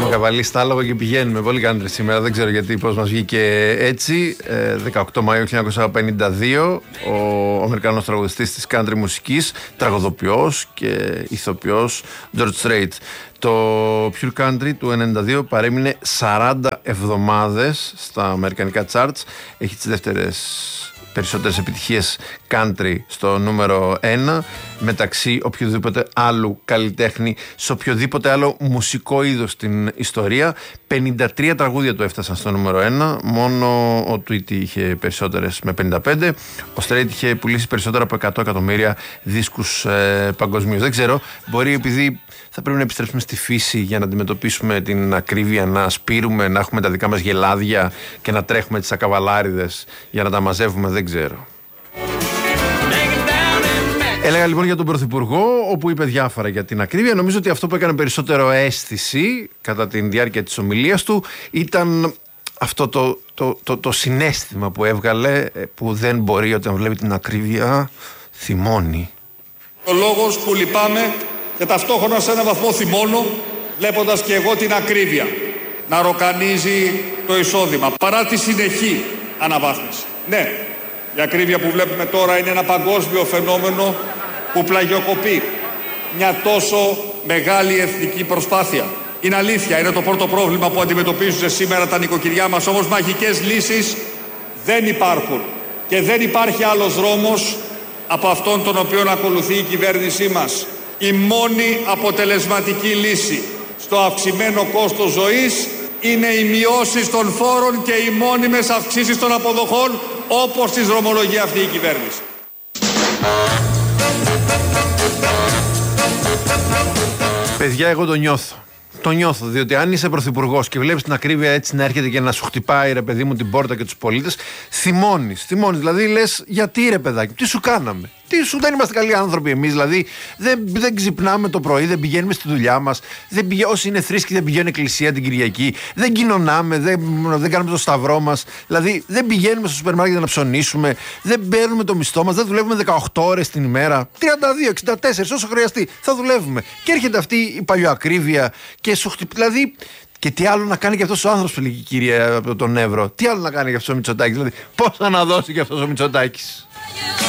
καβαλή στάλογο και πηγαίνουμε. Πολύ country σήμερα, δεν ξέρω γιατί, πώς μας βγήκε έτσι. 18 Μαΐου 1952, ο Αμερικανός τραγουδιστής της country μουσικής, τραγουδοποιός και ηθοποιός George Strait. Το Pure Country του 1992 παρέμεινε 40 εβδομάδες στα αμερικανικά charts. Έχει τις δεύτερες περισσότερες επιτυχίες country στο νούμερο 1 μεταξύ οποιοδήποτε άλλου καλλιτέχνη σε οποιοδήποτε άλλο μουσικό είδος στην ιστορία. 53 τραγούδια του έφτασαν στο νούμερο 1, μόνο ο Tweety είχε περισσότερες με 55. Ο Strait είχε πουλήσει περισσότερα από 100 εκατομμύρια δίσκους παγκοσμίως. Δεν ξέρω, μπορεί επειδή θα πρέπει να επιστρέψουμε στη φύση για να αντιμετωπίσουμε την ακρίβεια, να σπείρουμε, να έχουμε τα δικά μας γελάδια και να τρέχουμε τις ακαβαλάριδες για να τα μαζεύουμε, δεν ξέρω. Έλεγα λοιπόν για τον Πρωθυπουργό, όπου είπε διάφορα για την ακρίβεια. Νομίζω ότι αυτό που έκανε περισσότερο αίσθηση κατά τη διάρκεια της ομιλίας του ήταν αυτό το συναίσθημα που έβγαλε, που δεν μπορεί όταν βλέπει την ακρίβεια, θυμώνει. Ο λόγος που λυπάμαι και ταυτόχρονα σε έναν βαθμό θυμώνω, βλέποντας και εγώ την ακρίβεια να ροκανίζει το εισόδημα παρά τη συνεχή αναβάθμιση. Ναι, η ακρίβεια που βλέπουμε τώρα είναι ένα παγκόσμιο φαινόμενο που πλαγιοκοπεί μια τόσο μεγάλη εθνική προσπάθεια. Είναι αλήθεια, είναι το πρώτο πρόβλημα που αντιμετωπίζουν σήμερα τα νοικοκυριά μας, όμως μαγικές λύσεις δεν υπάρχουν και δεν υπάρχει άλλος δρόμος από αυτόν τον οποίο ακολουθεί η κυβέρνησή μας. Η μόνη αποτελεσματική λύση στο αυξημένο κόστος ζωής είναι οι μειώσεις των φόρων και οι μόνιμες αυξήσεις των αποδοχών, όπως τις δρομολογεί αυτή η κυβέρνηση. Παιδιά, εγώ το νιώθω. Το νιώθω, διότι αν είσαι πρωθυπουργός και βλέπεις την ακρίβεια έτσι να έρχεται και να σου χτυπάει, ρε παιδί μου, την πόρτα και τους πολίτες, θυμώνεις. Δηλαδή λες, γιατί ρε παιδάκι, τι σου κάναμε. Δεν είμαστε καλοί άνθρωποι εμείς, δηλαδή δεν ξυπνάμε το πρωί, δεν πηγαίνουμε στη δουλειά μας, όσοι είναι θρήσκοι δεν πηγαίνουν εκκλησία την Κυριακή, δεν κοινωνάμε, δεν κάνουμε το σταυρό μας, δηλαδή δεν πηγαίνουμε στο σούπερ μάρκετ να ψωνίσουμε, δεν παίρνουμε το μισθό μας, δεν δουλεύουμε 18 ώρες την ημέρα, 32, 64, όσο χρειαστεί, θα δουλεύουμε. Και έρχεται αυτή η παλιοακρίβεια και σου χτυπάει, δηλαδή. Και τι άλλο να κάνει και αυτός ο άνθρωπος, λέει η κυρία από τον Εύρο, τι άλλο να κάνει και αυτός ο Μητσοτάκης, δηλαδή πώς θα να δώσει και αυτός ο Μητσοτάκης.